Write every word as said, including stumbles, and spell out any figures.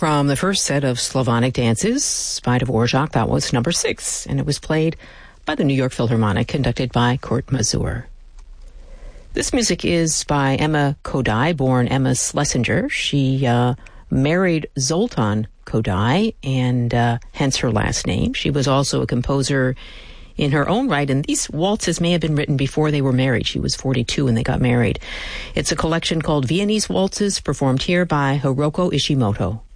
from the first set of Slavonic dances by Dvorak. That was number six, and it was played by the New York Philharmonic, conducted by Kurt Masur. This music is by Emma Kodály, born Emma Schlesinger. She uh, married Zoltan Kodály, and uh, hence her last name. She was also a composer in her own right, and these waltzes may have been written before they were married. She was forty-two when they got married. It's a collection called Viennese Waltzes, performed here by Hiroko Ishimoto.